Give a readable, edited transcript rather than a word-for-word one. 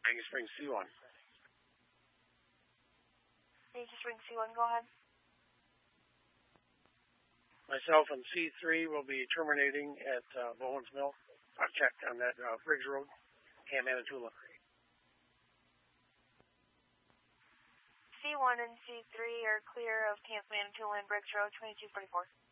Maggie Springs C1. Maggie Springs C1, go ahead. Myself and C3 will be terminating at Bowen's Mill. I've checked on that Briggs Road, Camp Manitoula. C1 and C3 are clear of Camp Manitoula and Briggs Road, 2244.